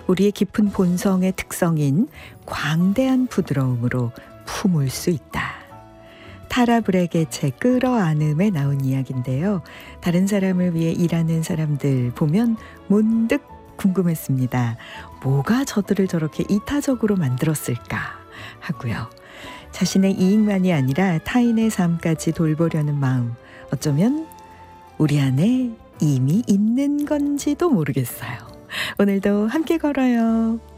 우리의 깊은 본성의 특성인 광대한 부드러움으로 품을 수 있다. 타라 브렉의 책 끌어안음에 나온 이야기인데요. 다른 사람을 위해 일하는 사람들 보면 문득 궁금했습니다. 뭐가 저들을 저렇게 이타적으로 만들었을까 하고요. 자신의 이익만이 아니라 타인의 삶까지 돌보려는 마음, 어쩌면 우리 안에 이미 있는 건지도 모르겠어요. 오늘도 함께 걸어요.